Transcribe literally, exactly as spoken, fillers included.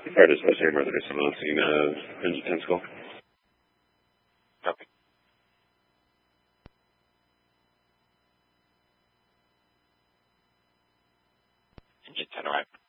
Fire dispatch, Air Northern Announcing, uh, engine ten school. Copy. Engine ten arrived.